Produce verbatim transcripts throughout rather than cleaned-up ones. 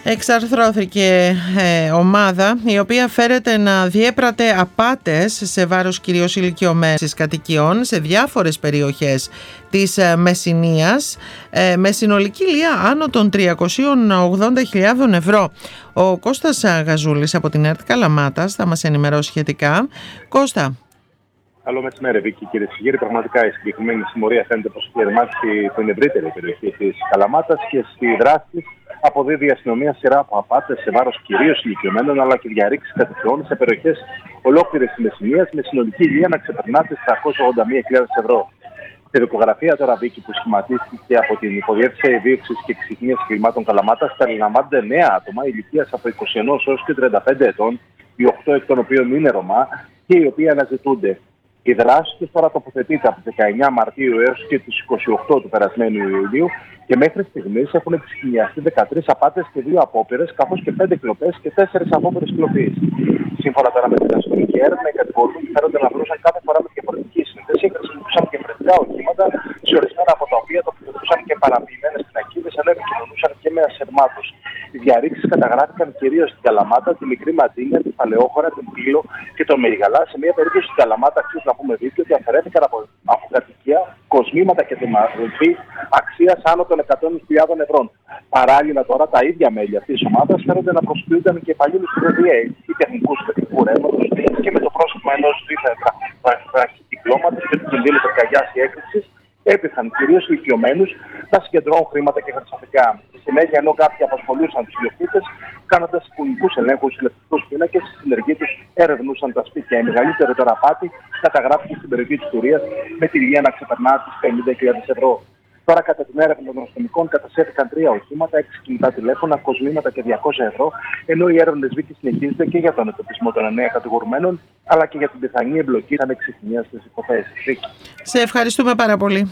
Εξαρθρώθηκε ε, ομάδα η οποία φέρεται να διέπρατε απάτες σε βάρος κυρίως ηλικιωμένων κατοικιών σε διάφορες περιοχές της ε, Μεσσηνίας ε, με συνολική λία άνω των τριακόσιες ογδόντα χιλιάδες ευρώ. Ο Κώστας Γαζούλης από την ΕΡΤ Καλαμάτας θα μας ενημερώσει σχετικά. Κώστα. Καλό μεσημέρι, Βίκη, κύριε Σιγήρη. Πραγματικά η συγκεκριμένη συμμορία φαίνεται πως έχει ερμάτισει την ευρύτερη περιοχή της Καλαμάτας και στη δράση αποδίδει η αστυνομία σειρά από απάτες σε βάρος κυρίως ηλικιωμένων αλλά και διαρρήξεις κατοικιών σε περιοχές ολόκληρης της Μεσσηνίας με συνολική λία να ξεπερνά τις τριακόσιες ογδόντα μία χιλιάδες ευρώ. Στη δικογραφία τώρα, Βίκη, που σχηματίστηκε από την Υποδιεύθυνση Δίωξης και Εξυγίανσης Εγκλημάτων Καλαμάτας, περιλαμβάνονται εννέα άτομα ηλικίας από είκοσι ένα έως και τριάντα πέντε ετών, οι οκτώ εκ των οποίων είναι Ρωμά και οι οποίοι αναζητούνται. Η δράση τους τώρα τοποθετείται από τις δεκαεννέα Μαρτίου έως και τις είκοσι οκτώ του περασμένου Ιουλίου και μέχρι στιγμής έχουν εξηγιαστεί δεκατρείς απάτες και δύο απόπειρες, καθώς και πέντε κλοπές και τέσσερις απόπειρες κλοπής. Σύμφωνα τώρα με την αστυνομική έρευνα, οι κατηγορούμενοι φέρονται να βρούσαν κάθε φορά με διαφορετική σύνθεση, χρησιμοποιούσαν και φρεντικά οχήματα, σε ορισμένα από τα οποία τοποθετούσαν και παραποιημένες πινακίδες, ενώ επικοινωνούσαν και με ασερμάτους. Οι διαρρήξεις καταγράφηκαν κυρίως στην Καλαμάτα, τη Μικρή Ματίνια, την Παλαιόχώρα, την Πύλο και τον Μεριγαλά. Σε μια περίπτωση στην Καλαμάτα, αξίζει να πούμε δίκιο ότι αφαιρέθηκαν από, από κατοικία κοσμήματα και δημαρχή αξίας άνω των εκατό χιλιάδες ευρώ. Παράλληλα, τώρα τα ίδια μέλη αυτής της ομάδας φέρονται να προσποιούνταν και υπαλλήλους του ΔΔΕ ή τεχνικούς του τεχνικού ρεύματος και με το πρόσωπο ενός βραχικυκλώματος και του κινδύνου πυρκαγιάς ή έκρηξης έπειθαν κυρίως ηλικιωμένους να συγκεντρώνουν χρήματα και χρυσαφικά. Στη συνέχεια, ενώ κάποιοι απασχολούσαν τους ιδιοκτήτες, κάνοντας εικονικούς ελέγχους στους ηλεκτρικούς πίνακες, στη συνεργή τους ερευνούσαν τα σπίτια. Η μεγαλύτερη τώρα απάτη καταγράφηκε στην περιοχή της Τουρίας με τη λία να ξεπερνά τις πενήντα χιλιάδες ευρώ. Τώρα, κατά την έρευνα των αστυνομικών, κατασχέθηκαν τρία οχήματα, έξι κινητά τηλέφωνα, κοσμήματα και διακόσια ευρώ, ενώ οι έρευνες Βίκη συνεχίζονται και για τον εντοπισμό των εννέα κατηγορουμένων, αλλά και για την πιθανή εμπλοκή ανεξιχνίας στις υποθέσεις. Σε ευχαριστούμε πάρα πολύ.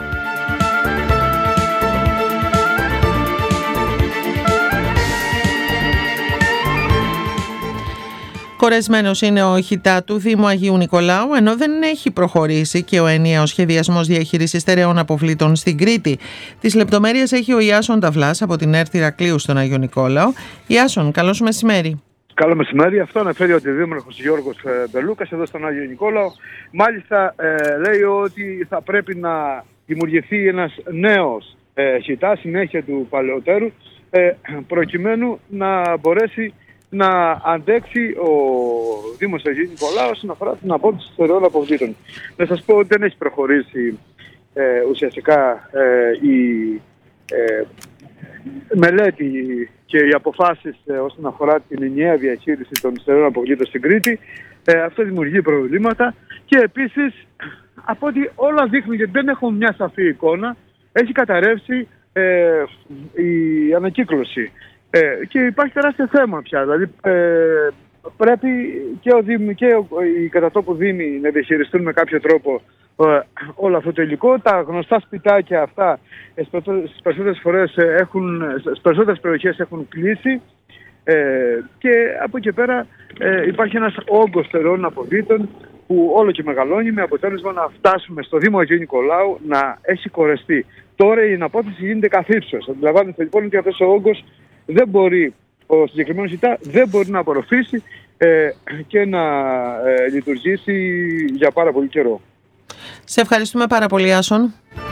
Κορεσμένος είναι ο ΧΙΤΑ του Δήμου Αγίου Νικολάου, ενώ δεν έχει προχωρήσει και ο ενιαίος σχεδιασμός διαχείρισης στερεών αποβλήτων στην Κρήτη. Τις λεπτομέρειες έχει ο Ιάσον Ταυλάς από την ΕΡΤ Ηρακλείου στον Άγιο Νικόλαο. Ιάσον, καλώς μεσημέρι. Καλό μεσημέρι. Αυτό αναφέρει ο Αντιδήμαρχος Γιώργος Μπελούκας εδώ στον Άγιο Νικόλαο. Μάλιστα ε, λέει ότι θα πρέπει να δημιουργηθεί ένας νέος ε, ΧΙΤΑ, συνέχεια του παλαιότερου, ε, προκειμένου να μπορέσει να αντέξει ο Δήμος Αγίου Νικολάου όσον αφορά την απόδοση στερεών αποβλήτων. Να σας πω ότι δεν έχει προχωρήσει ε, ουσιαστικά ε, η ε, μελέτη και οι αποφάσεις ε, όσον αφορά την ενιαία διαχείριση των στερεών αποβλήτων στην Κρήτη. Ε, αυτό δημιουργεί προβλήματα και επίσης από ότι όλα δείχνουν, γιατί δεν έχουν μια σαφή εικόνα, έχει καταρρεύσει ε, η ανακύκλωση. Ε, και υπάρχει τεράστιο θέμα πια. Δηλαδή ε, πρέπει και, ο Δήμ, και ο, οι κατατόπου δήμοι να διαχειριστούν με κάποιο τρόπο ε, όλο αυτό το υλικό. Τα γνωστά σπιτάκια αυτά ε, στις περισσότερες φορές έχουν, στις περισσότερες περιοχές έχουν κλείσει ε, και από εκεί πέρα ε, υπάρχει ένας όγκος στερεών αποβλήτων που όλο και μεγαλώνει, με αποτέλεσμα να φτάσουμε στο Δήμο Αγίου Νικολάου να έχει κορεστεί. Τώρα η εναπόθεση γίνεται καθύψεως. Αντιλαμβάνεστε λοιπόν ότι αυτός ο όγκος δεν μπορεί, ο συγκεκριμένος ΧΙΤΑ δεν μπορεί να απορροφήσει ε, και να ε, λειτουργήσει για πάρα πολύ καιρό. Σε ευχαριστούμε πάρα πολύ, Άσον.